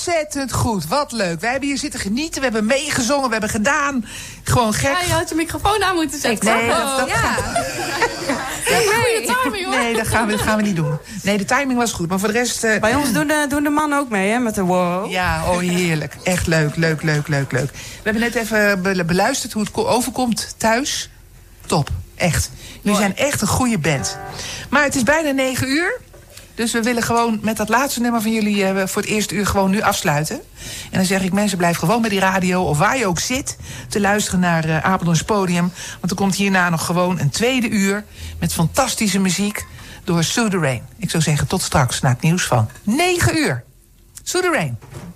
ontzettend goed. Wat leuk. Wij hebben hier zitten genieten. We hebben meegezongen. We hebben gedaan. Gewoon gek. Ja, je had je microfoon aan moeten zetten. Nee, dat goede timing, hoor. Nee, dat gaan we niet doen. Nee, de timing was goed. Maar voor de rest... Bij ons doen de mannen ook mee, hè, met de wow. Ja, heerlijk. Echt leuk. We hebben net even beluisterd hoe het overkomt thuis. Top. Echt. Jullie zijn echt een goede band. Maar het is bijna 9 uur. Dus we willen gewoon met dat laatste nummer van jullie voor het eerste uur gewoon nu afsluiten. En dan zeg ik, mensen, blijf gewoon bij die radio of waar je ook zit te luisteren naar Apeldoorns Podium. Want er komt hierna nog gewoon een tweede uur met fantastische muziek door Sue the Rain. Ik zou zeggen, tot straks na het nieuws van 9 uur. Sue the Rain.